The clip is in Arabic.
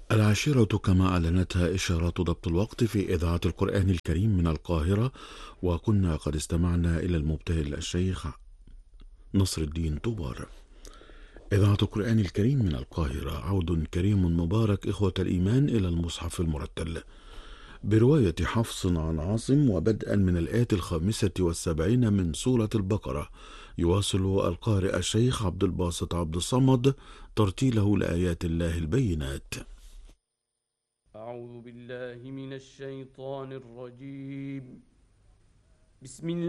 العاشرة كما أعلنتها إشارات ضبط الوقت في إذاعة القرآن الكريم من القاهرة، وكنا قد استمعنا إلى المبتهل الشيخ نصر الدين طوبار. إذاعة القرآن الكريم من القاهرة، عود كريم مبارك إخوة الإيمان إلى المصحف المرتل برواية حفص عن عاصم، وبدءا من الآية 75 من سورة البقرة. يواصل القارئ الشيخ عبد الباسط عبد الصمد ترتيله لآيات الله البينات. أعوذ بالله من الشيطان الرجيم. بسم الله